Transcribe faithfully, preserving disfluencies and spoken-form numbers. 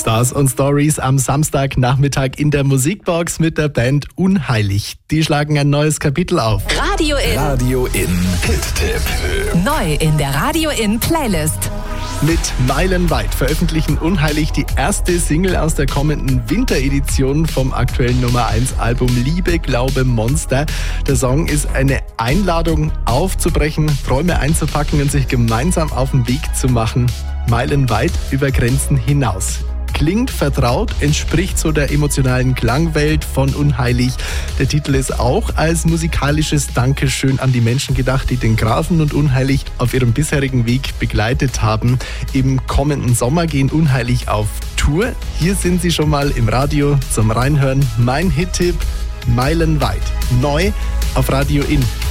Stars und Stories am Samstagnachmittag in der Musikbox mit der Band Unheilig. Die schlagen ein neues Kapitel auf. Radio In. Radio In Hit-Tipp. Neu in der Radio In Playlist. Mit Meilenweit veröffentlichen Unheilig die erste Single aus der kommenden Winteredition vom aktuellen Nummer eins Album Liebe, Glaube, Monster. Der Song ist eine Einladung aufzubrechen, Träume einzupacken und sich gemeinsam auf den Weg zu machen. Meilenweit über Grenzen hinaus. Klingt vertraut, entspricht so der emotionalen Klangwelt von Unheilig. Der Titel ist auch als musikalisches Dankeschön an die Menschen gedacht, die den Grafen und Unheilig auf ihrem bisherigen Weg begleitet haben. Im kommenden Sommer gehen Unheilig auf Tour. Hier sind sie schon mal im Radio zum Reinhören. Mein Hit-Tipp: Meilenweit. Neu auf Radio In.